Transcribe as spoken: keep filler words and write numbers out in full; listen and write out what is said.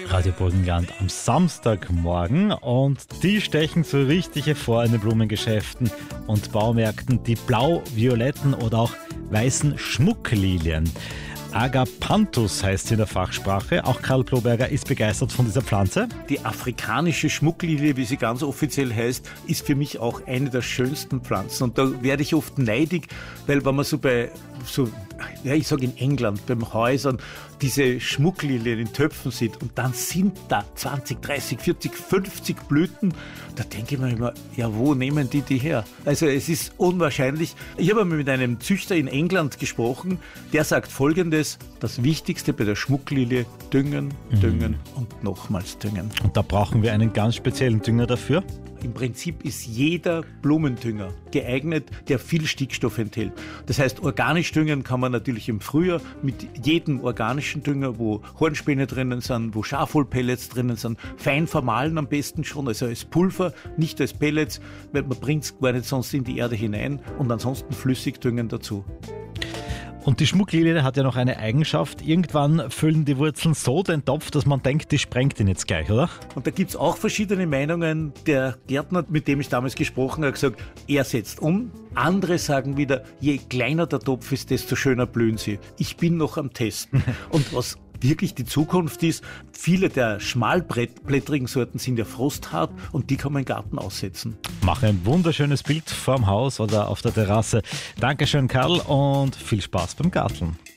Radio Burgenland am Samstagmorgen und die stechen so richtig hervor in den Blumengeschäften und Baumärkten, die blau-violetten oder auch weißen Schmucklilien. Agapanthus heißt sie in der Fachsprache. Auch Karl Ploberger ist begeistert von dieser Pflanze. Die afrikanische Schmucklilie, wie sie ganz offiziell heißt, ist für mich auch eine der schönsten Pflanzen. Und da werde ich oft neidig, weil wenn man so bei, so, ja, ich sage in England, beim Häusern, diese Schmucklilien in Töpfen sieht und dann sind da zwanzig, dreißig, vierzig, fünfzig Blüten, da denke ich mir immer, ja, wo nehmen die die her? Also es ist unwahrscheinlich. Ich habe mal mit einem Züchter in England gesprochen, der sagt Folgendes: Das Wichtigste bei der Schmucklilie: Düngen, düngen mhm. und nochmals düngen. Und da brauchen wir einen ganz speziellen Dünger dafür? Im Prinzip ist jeder Blumendünger geeignet, der viel Stickstoff enthält. Das heißt, organisch düngen kann man natürlich im Frühjahr mit jedem organischen Dünger, wo Hornspäne drinnen sind, wo Schafwollpellets drinnen sind, fein vermahlen am besten schon, also als Pulver, nicht als Pellets, weil man bringt es gar nicht sonst in die Erde hinein und ansonsten flüssig düngen dazu. Und die Schmucklilie hat ja noch eine Eigenschaft. Irgendwann füllen die Wurzeln so den Topf, dass man denkt, die sprengt ihn jetzt gleich, oder? Und da gibt es auch verschiedene Meinungen. Der Gärtner, mit dem ich damals gesprochen habe, hat gesagt, er setzt um. Andere sagen wieder, je kleiner der Topf ist, desto schöner blühen sie. Ich bin noch am Testen. Und was wirklich die Zukunft ist, viele der schmalblättrigen Sorten sind ja frosthart und die kann man im Garten aussetzen. Mach ein wunderschönes Bild vorm Haus oder auf der Terrasse. Dankeschön, Karl, und viel Spaß beim Garteln.